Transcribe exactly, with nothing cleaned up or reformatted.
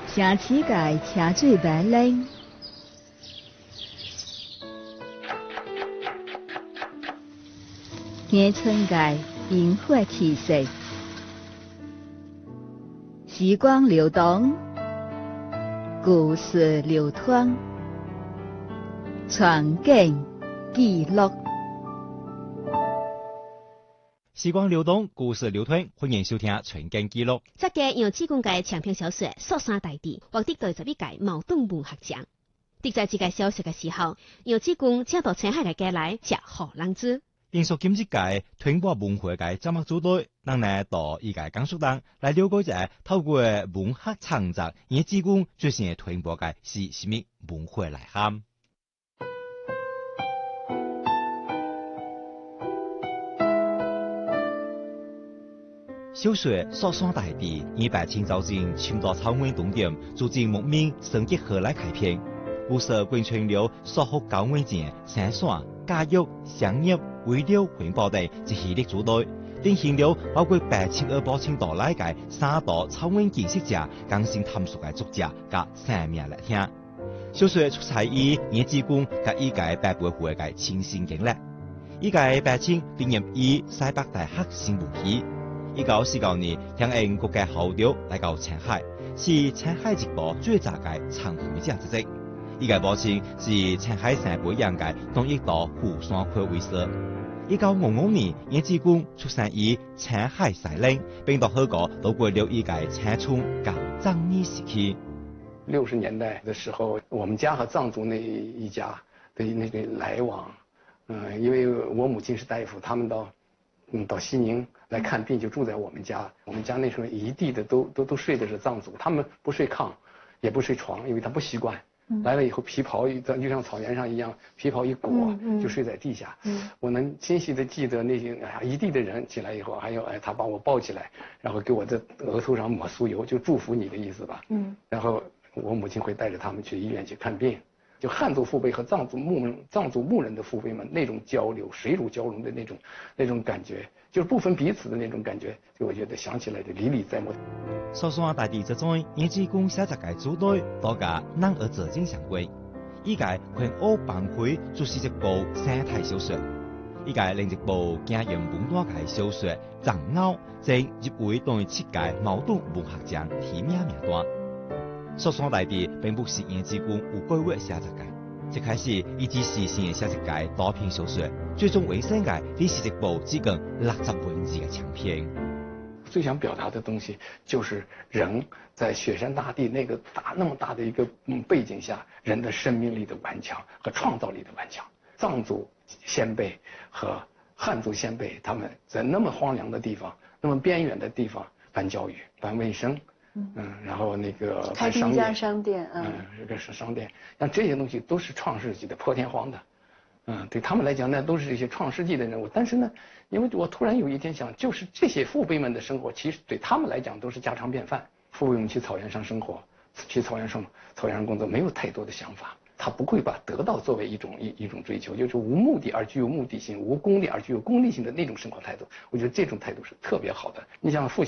城市界车水马龙，乡村界烟火气息，时光流动，故事流淌，传景记录。 时光流动，故事流淌，欢迎收听《传景记录》。 这个杨子公嘅长篇小说《蜀山大地》获得第十一届茅盾文学奖。伫在这个小说嘅时候，杨子公请到青海嘅家来食好人子。 因属今日界传播文化嘅节目组队，咱呢到伊个讲述当来了解一下，透过文学创作，杨子公最新嘅传播界是什么文化内涵。小说《蜀山大地》以白青走进青岛草原东点，逐渐莫名升级河来开篇。故事贯穿了蜀河高原前、山山、嘉玉、香叶、围柳、环保等一系列主题，展现了包括白青二宝青岛来嘅三大草原建设者、刚性探索嘅作者甲生命来听。小说出彩于杨子公甲伊个白背户嘅亲身经历。伊个白青毕业于西北大学新闻系。一九四九年，响应国家号召来到青海，是青海日报最早嘅参会者之一。伊个母亲是青海省培养嘅东一岛虎山区卫士。一九五五年，杨子公出生于青海西宁，并到香港度过了伊个青春甲藏语时期。 六十年代的时候，我们家和藏族那一家的那个来往，嗯，因为我母亲是大夫，他们到嗯到西宁来看病，就住在我们家。我们家那时候一地的都都都睡的是藏族，他们不睡炕，也不睡床，因为他不习惯。嗯、来了以后，皮袍就像草原上一样，皮袍一裹、嗯嗯、就睡在地下。嗯、我能清晰的记得那些哎呀一地的人起来以后，还有哎他把我抱起来，然后给我的额头上抹酥油，就祝福你的意思吧。嗯。然后我母亲会带着他们去医院去看病。就汉族父辈和藏族牧人、藏族牧人的父辈们那种交流，水乳交融的那种那种感觉，就是不分彼此的那种感觉，就我觉得想起来就历历在目。 蜀山大地之中，杨子公写一个主题，多甲男儿走进相关。伊个劝学帮会就是一部生态小说，伊个另一部经营文化界小说《藏獒》，正入围当七届茅盾文学奖提名名单。蜀山大地并不是杨子公有规划写一个，一开始伊只是先写一个短篇小说，最终尾声嘅呢是一部只共六十文字嘅长篇。 最想表达的东西就是人在雪山大地那个大那么大的一个嗯背景下，人的生命力的顽强和创造力的顽强。藏族先辈和汉族先辈他们在那么荒凉的地方、那么边远的地方办教育、办卫生。嗯，然后那个开第一家商店，嗯， 这个是商店，像这些东西都是创世纪的、破天荒的，嗯，对他们来讲，那都是这些创世纪的人物。但是呢，因为我突然有一天想，就是这些父辈们的生活，其实对他们来讲都是家常便饭。父辈们去草原上生活，去草原上草原上工作，没有太多的想法。他不会把得到作为一种一一种追求，就是无目的而具有目的性，无功利而具有功利性的那种生活态度。我觉得这种态度是特别好的。你像父亲。